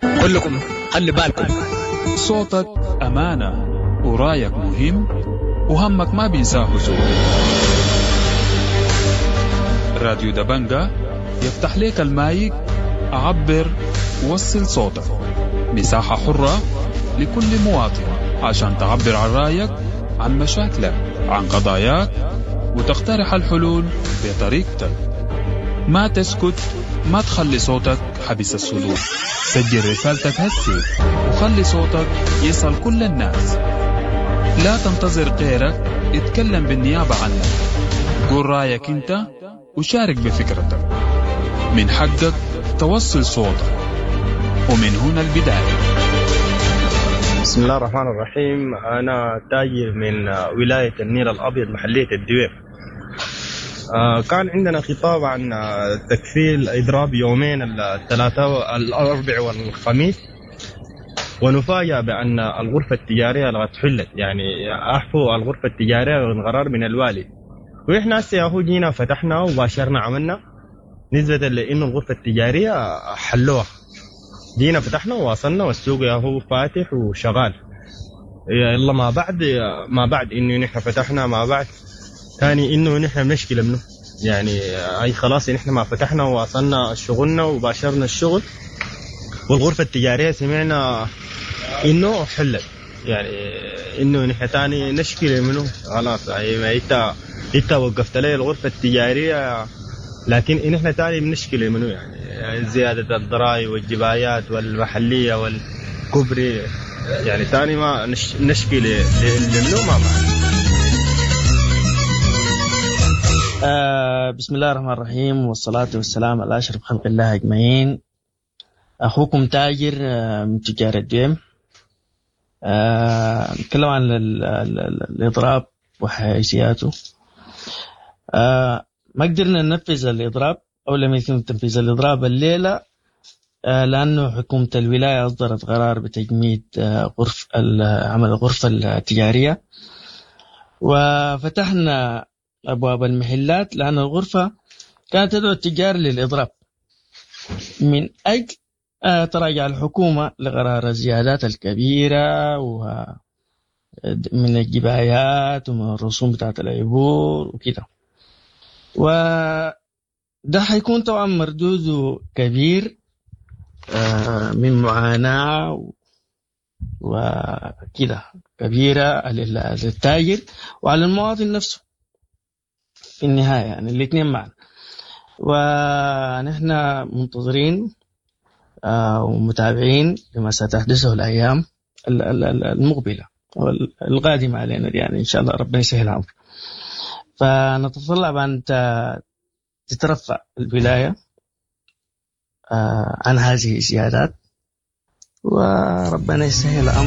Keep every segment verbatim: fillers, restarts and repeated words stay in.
كلكم خلي بالكم. صوتك أمانة ورايك مهم وهمك ما بينساه سوء. راديو دبنجة يفتح لك المايك، عبر ووصل صوتك. مساحة حرة لكل مواطن عشان تعبر عن رايك، عن مشاكلك، عن قضاياك، وتقترح الحلول بطريقتك. ما تسكت، ما تخلي صوتك حبس الصدور. سجل رسالتك هسي وخلي صوتك يصل كل الناس. لا تنتظر غيرك اتكلم بالنيابة عنك. قول رأيك انت وشارك بفكرتك. من حقك توصل صوتك، ومن هنا البداية. بسم الله الرحمن الرحيم. أنا تاجر من ولاية النيل الأبيض محلية الدوير. كان عندنا خطاب عن تكفيل إضراب يومين الثلاثاء الأربع والخميس، ونفاجأ بأن الغرفة التجارية لقد حلت، يعني أحفوا الغرفة التجارية من قرار من الوالي. وإحنا هسه جينا فتحنا وباشرنا عملنا نسبة لأنه الغرفة التجارية حلوها. جينا فتحنا وواصلنا والسوق هو فاتح وشغال. يلا ما بعد ما بعد إنه نحن فتحنا، ما بعد ثاني إنه نحن مشكلة منه، يعني أي خلاص نحن ما فتحنا وواصلنا شغلنا وباشرنا الشغل، والغرفة التجارية سمعنا إنه حلت، يعني إنه نحن ثاني نشكلة منه خلاص. يعني إنت إنت وقفت لي الغرفة التجارية، لكن نحن ثاني بنشكلة منه، يعني زيادة الضرائب والجبايات والمحلية والكبري، يعني ثاني ما نش نشكلة منه ما معنا. آه بسم الله الرحمن الرحيم، والصلاة والسلام على أشرف خلق الله أجمعين. أخوكم تاجر آه من تجار الدويم. آه نتكلم عن ال ال ال الإضراب وحيثياته. آه ما قدرنا ننفذ الإضراب أو لم يتم تنفيذ الإضراب الليلة، آه لأنه حكومة الولاية أصدرت قرار بتجميد آه غرف عمل الغرفة التجارية، وفتحنا أبواب المحلات لأن الغرفة كانت تدعو التجار للإضراب من أجل تراجع الحكومة لقرار الزيادات الكبيرة ومن الجبايات ومن الرسوم بتاعت العبور وكده. وده حيكون طبعا مردوده كبير من معاناة وكده كبيرة للتاجر وعلى المواطن نفسه في النهاية، يعني الاثنين معا. ونحن منتظرين ومتابعين لما ستحدثه الأيام المقبلة والقادمة علينا، يعني إن شاء الله ربنا يسهل الأمر. فنتطلع أن تترفع الولاية عن هذه الزيادات وربنا يسهل الأمر.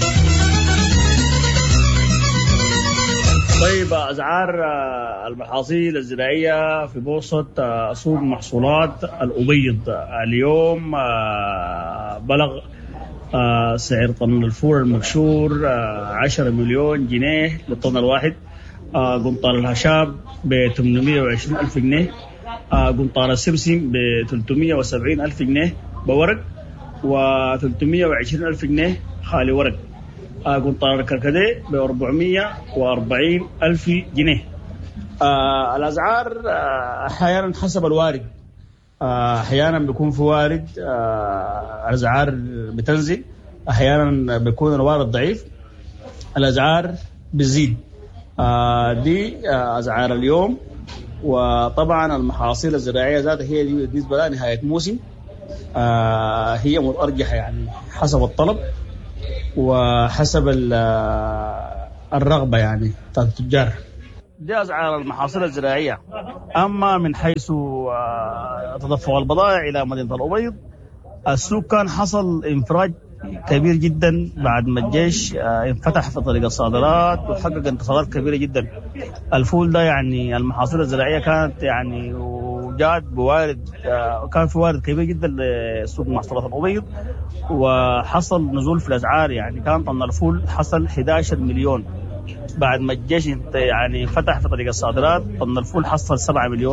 طيب، أسعار المحاصيل الزراعية في بورصة سوق محصولات الأبيض اليوم بلغ سعر طن الفول المبشور عشرة مليون جنيه للطن الواحد. قنطار الهشاب ب ثمانمائة وعشرين ألف جنيه. قنطار السمسم ب ثلاثمائة وسبعين ألف جنيه بورق، و ثلاثمائة وعشرين ألف جنيه خالي ورق. قنطار الكركديه ب أربعمائة وأربعين ألف جنيه. آه الأسعار آه أحيانا حسب الوارد، آه أحيانا بيكون في وارد آه الأسعار بتنزل، أحيانا بيكون الوارد ضعيف الأسعار بتزيد. آه دي آه أسعار اليوم. وطبعا المحاصيل الزراعية ذاتها هي دي بالنسبة لها نهاية موسم، آه هي متأرجحة يعني حسب الطلب وحسب الرغبة يعني بتاعت التجار. دي أسعار المحاصيل الزراعية. أما من حيث تدفق البضائع إلى مدينة الأبيض، السوق كان حصل انفراج كبير جدا بعد ما الجيش انفتح في طريق الصادرات وحقق انتصارات كبيرة جدا. الفول ده يعني المحاصيل الزراعية كانت يعني وجاد بوارد، كان في وارد كبير جدا لسوق محصولات الأبيض، وحصل نزول في الأسعار. يعني كان طن الفول حصل أحد عشر مليون بعد ما الجيش يعني فتح في طريق الصادرات. طن الفول حصل سبعة مليون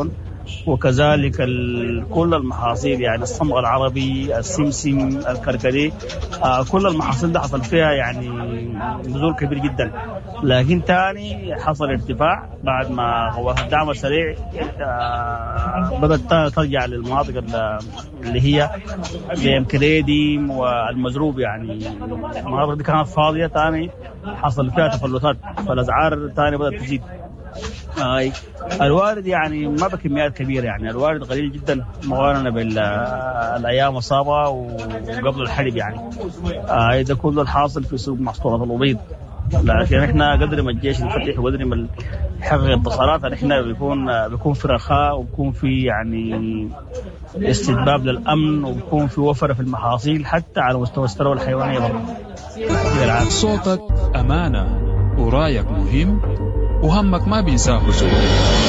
وكذلك كل المحاصيل يعني الصمغ العربي، السمسم، الكركديه، آه كل المحاصيل ده حصل فيها يعني نزول كبير جدا. لكن تاني حصل ارتفاع بعد ما هو الدعم السريع آه بدأت ترجع للمناطق اللي هي الكريديم والمزروب، يعني المناطق دي كانت فاضية تاني حصل فيها تفلتات، فالأسعار تاني بدأت تزيد. آه الوارد يعني ما بكميات كبيرة، يعني الوارد قليل جدا مقارنة بالأيام السابقة وقبل الحرب يعني. آه ده كله الحاصل في سوق محصولات الأبيض. لكن احنا قدر ما الجيش يفتح وقدر ما يحقق انتصارات احنا بيكون بيكون في رخاء وبيكون في يعني استتباب للأمن وبيكون في وفرة في المحاصيل حتى على مستوى الثروة الحيوانية برضه. صوتك أمانة ورايك مهم وهمك ما بينساه بسهولة.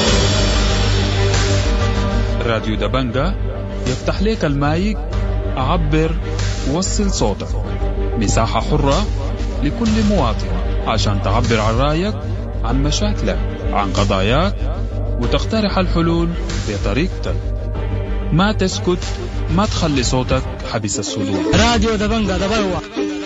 راديو دبنجة يفتح لك المايك، عبر وصل صوتك. مساحة حرة لكل مواطن عشان تعبر عن رأيك، عن مشاكلك، عن قضاياك، وتقترح الحلول بطريقتك. ما تسكت، ما تخلي صوتك حبس الصدور. راديو دبنجة دبروة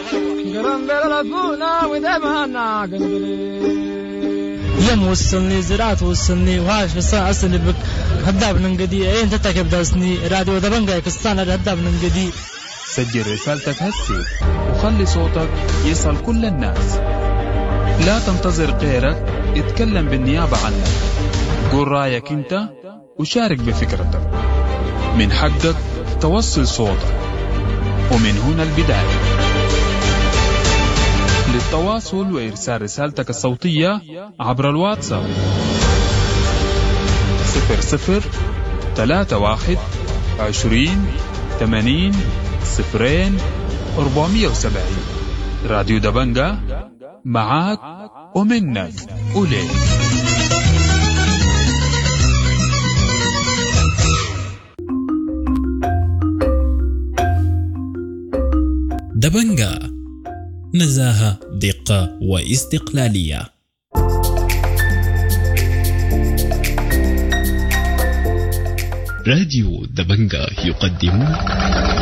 يم وصلني زراعة وصلني وعاش في الساعة أصلي بك هداب ننقدي أين تتكب داسني راديو دبنجة يكستان هداب ننقدي. سجل رسالتك هسي وخلي صوتك يصل كل الناس. لا تنتظر غيرك اتكلم بالنيابة عنك. قول رأيك انت وشارك بفكرتك. من حقك توصل صوتك، ومن هنا البداية. للتواصل وإرسال رسالتك الصوتية عبر الواتساب صفر صفر ثلاثة واحد عشرين ثمانين صفرين أربعمية وسبعين. راديو دبنجة معاك ومنك وليك. دبنجة، نزاهة، دقة واستقلالية. راديو دبنجة يقدم